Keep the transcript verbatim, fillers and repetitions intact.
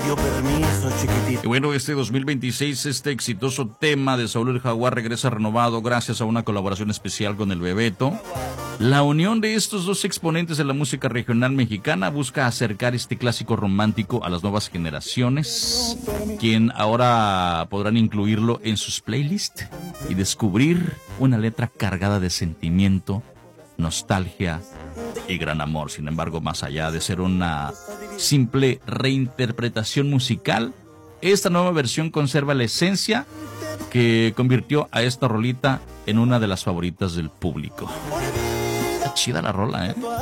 Y bueno, este dos mil veintiséis, este exitoso tema de Saúl el Jaguar regresa renovado gracias a una colaboración especial con el Bebeto. La unión de estos dos exponentes de la música regional mexicana busca acercar este clásico romántico a las nuevas generaciones, quien ahora podrán incluirlo en sus playlists y descubrir una letra cargada de sentimiento, nostalgia y gran amor. Sin embargo, más allá de ser una simple reinterpretación musical, esta nueva versión conserva la esencia que convirtió a esta rolita en una de las favoritas del público. Está chida la rola, ¿eh?